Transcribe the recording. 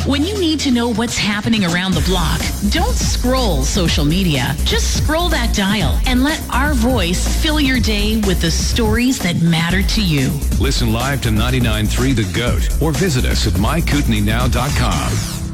When you need to know what's happening around the block, don't scroll social media. Just scroll that dial and let our voice fill your day with the stories that matter to you. Listen live to 99.3 The GOAT or visit us at mykootenaynow.com.